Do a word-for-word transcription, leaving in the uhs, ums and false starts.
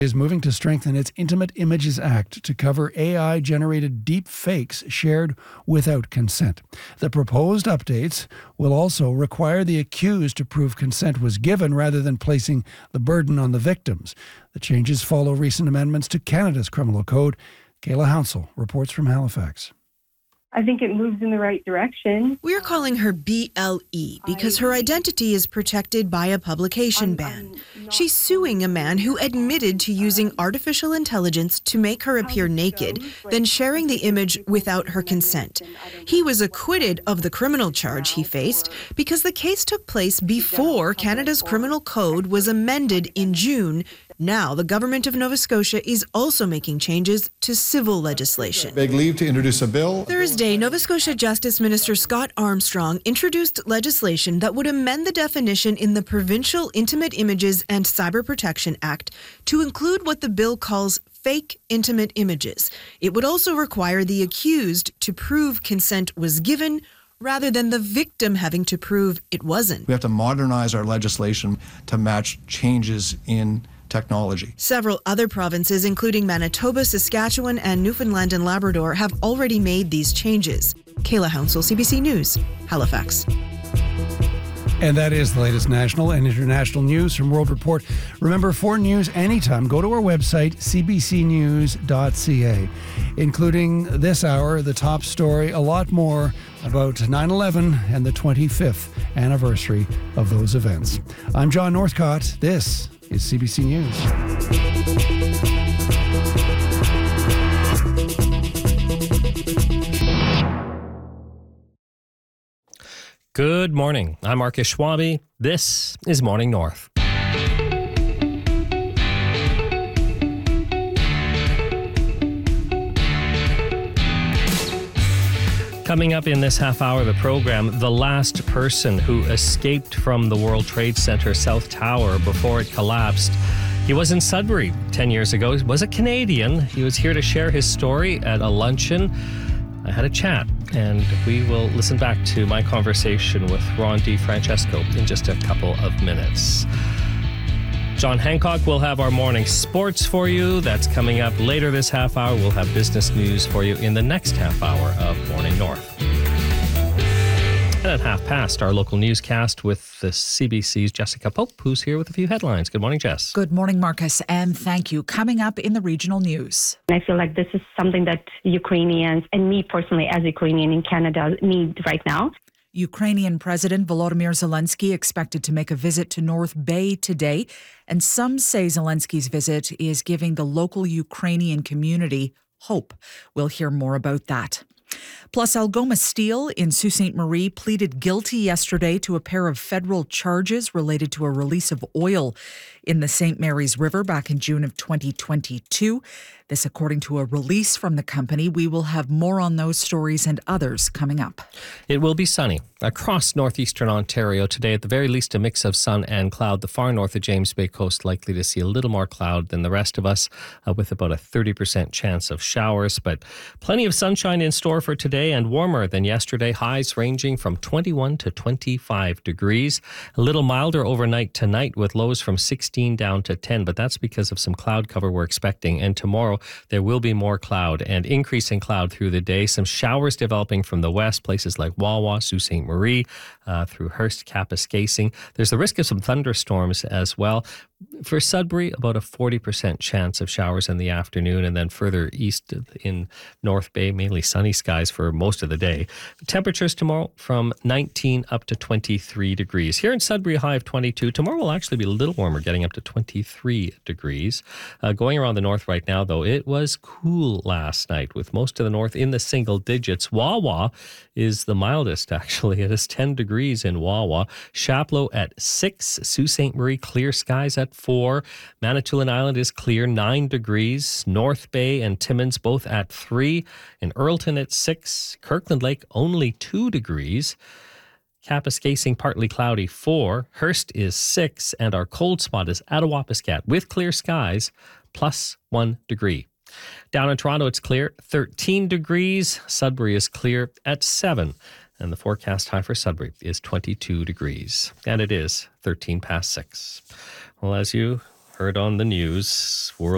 Is moving to strengthen its Intimate Images Act to cover A I-generated deep fakes shared without consent. The proposed updates will also require the accused to prove consent was given rather than placing the burden on the victims. The changes follow recent amendments to Canada's criminal code. Kayla Hounsell reports from Halifax. I think it moves in the right direction. We're calling her B L E because her identity is protected by a publication ban. She's suing a man who admitted to using artificial intelligence to make her appear naked, then sharing the image without her consent. He was acquitted of the criminal charge he faced because the case took place before Canada's criminal code was amended in June. Now, the government of Nova Scotia is also making changes to civil legislation. Beg leave to introduce a bill. Thursday, Nova Scotia Justice Minister Scott Armstrong introduced legislation that would amend the definition in the Provincial Intimate Images and Cyber Protection Act to include what the bill calls fake intimate images. It would also require the accused to prove consent was given rather than the victim having to prove it wasn't. We have to modernize our legislation to match changes in technology. Several other provinces, including Manitoba, Saskatchewan, and Newfoundland and Labrador, have already made these changes. Kayla Hounsell, C B C News, Halifax. And that is the latest national and international news from World Report. Remember, for news anytime, go to our website, c b c news dot c a, including this hour, the top story, a lot more about nine eleven and the twenty-fifth anniversary of those events. I'm John Northcott. This is C B C News. Good morning. I'm Marcus Schwabe. This is Morning North. Coming up in this half hour of the program, the last person who escaped from the World Trade Center South Tower before it collapsed. He was in Sudbury ten years ago. He was a Canadian. He was here to share his story at a luncheon. I had a chat, and we will listen back to my conversation with Ron DeFrancesco in just a couple of minutes. John Hancock will have our morning sports for you. That's coming up later this half hour. We'll have business news for you in the next half hour of Morning North. And at half past, our local newscast with the C B C's Jessica Pope, who's here with a few headlines. Good morning, Jess. Good morning, Marcus, and thank you. Coming up in the regional news. I feel like this is something that Ukrainians, and me personally as a Ukrainian in Canada, need right now. Ukrainian President Volodymyr Zelensky expected to make a visit to North Bay today, and some say Zelensky's visit is giving the local Ukrainian community hope. We'll hear more about that. Plus, Algoma Steel in Sault Ste. Marie pleaded guilty yesterday to a pair of federal charges related to a release of oil in the Saint Mary's River back in June of twenty twenty-two. This according to a release from the company. We will have more on those stories and others coming up. It will be sunny across northeastern Ontario today. At the very least, a mix of sun and cloud. The far north of James Bay coast likely to see a little more cloud than the rest of us, uh, with about a thirty percent chance of showers. But plenty of sunshine in store for today and warmer than yesterday. Highs ranging from twenty-one to twenty-five degrees. A little milder overnight tonight with lows from sixteen down to ten. But that's because of some cloud cover we're expecting. And tomorrow there will be more cloud and increasing cloud through the day. Some showers developing from the west, places like Wawa, Sault Ste. Marie, uh, through Hearst, Kapuskasing. There's the risk of some thunderstorms as well. For Sudbury, about a forty percent chance of showers in the afternoon, and then further east in North Bay, mainly sunny skies for most of the day. Temperatures tomorrow from nineteen up to twenty-three degrees. Here in Sudbury, a high of twenty-two. Tomorrow will actually be a little warmer, getting up to twenty-three degrees. Uh, going around the north right now, though, it was cool last night, with most of the north in the single digits. Wawa is the mildest, actually. It is ten degrees in Wawa. Chapleau at six. Sault Ste. Marie, clear skies at four. Manitoulin Island is clear, nine degrees. North Bay and Timmins both at three. In Earlton at six. Kirkland Lake only two degrees. Kapuskasing partly cloudy, four. Hearst is six. And our cold spot is Attawapiskat with clear skies, plus one degree. Down in Toronto, it's clear, thirteen degrees. Sudbury is clear at seven. And the forecast high for Sudbury is twenty-two degrees. And it is thirteen past six. Well, as you heard on the news, World